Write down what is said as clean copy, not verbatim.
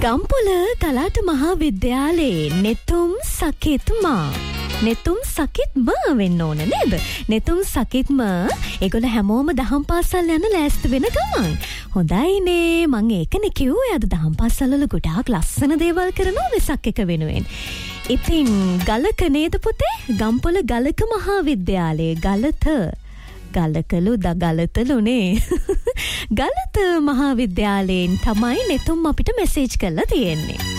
ගම්පොළ තලාට මහාවිද්‍යාලයේ නෙතුම් සකිත්ම වෙන්න ඕන නේද? නෙතුම් සකිත්ම ඒගොල්ල හැමෝම දහම් පාසල් යන ලෑස්ති වෙන ගමන්. හොඳයිනේ මං ඒකනේ කිව්වේ අද දහම් පාසල් වල ගොඩාක් ලස්සන දේවල් කරනවා වෙසක් එක වෙනුවෙන්. ඉතින් ගලක නේද පුතේ? ගම්පොළ ගලක මහාවිද්‍යාලයේ ගලතලුනේ ගලත මහාවිද්‍යාලයෙන් තමයි නෙතුම් අපිට මෙසේජ් කරලා තියෙන්නේ.